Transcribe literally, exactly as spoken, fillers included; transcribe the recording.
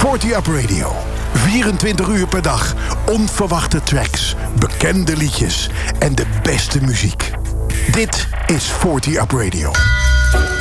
forty Up Radio. vierentwintig uur per dag. Onverwachte tracks, bekende liedjes en de beste muziek. Dit is forty Up Radio.